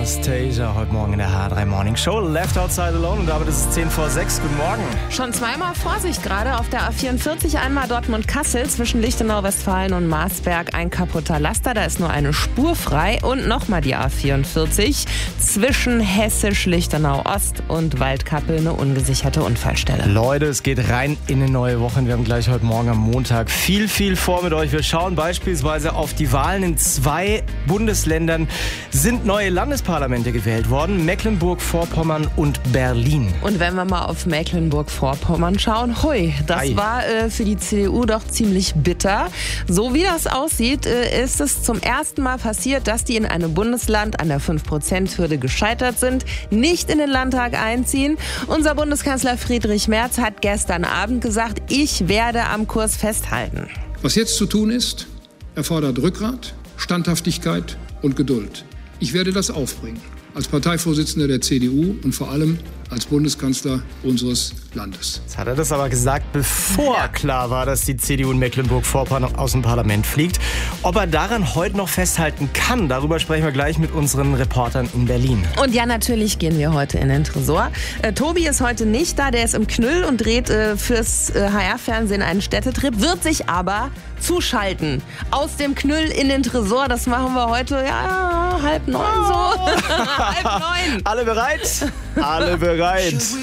Anastasia heute Morgen in der H3 Morning Show. Left Outside Alone und damit ist es 10 vor 6. Guten Morgen. Schon zweimal Vorsicht gerade auf der A44, einmal Dortmund-Kassel zwischen Lichtenau, Westfalen und Marsberg. Ein kaputter Laster, da ist nur eine Spur frei. Und nochmal die A44 zwischen Hessisch-Lichtenau Ost und Waldkappel, eine ungesicherte Unfallstelle. Leute, es geht rein in eine neue Woche und wir haben gleich heute Morgen am Montag viel vor mit euch. Wir schauen beispielsweise auf die Wahlen in 2 Bundesländern. Sind neue Landesparlamente gewählt worden, Mecklenburg-Vorpommern und Berlin. Und wenn wir mal auf Mecklenburg-Vorpommern schauen, hui, das war für die CDU doch ziemlich bitter. So wie das aussieht, ist es zum ersten Mal passiert, dass die in einem Bundesland an der 5%-Hürde gescheitert sind, nicht in den Landtag einziehen. Unser Bundeskanzler Friedrich Merz hat gestern Abend gesagt, ich werde am Kurs festhalten. Was jetzt zu tun ist, erfordert Rückgrat, Standhaftigkeit und Geduld. Ich werde das aufbringen, als Parteivorsitzender der CDU und vor allem als Bundeskanzler unseres Landes. Jetzt hat er das aber gesagt, bevor klar war, dass die CDU in Mecklenburg-Vorpommern aus dem Parlament fliegt. Ob er daran heute noch festhalten kann, darüber sprechen wir gleich mit unseren Reportern in Berlin. Und ja, natürlich gehen wir heute in den Tresor. Tobi ist heute nicht da, der ist im Knüll und dreht fürs HR-Fernsehen einen Städtetrip, wird sich aber zuschalten. Aus dem Knüll in den Tresor, das machen wir heute, 8:30 so. 8:30. Alle bereit? Alle bereit.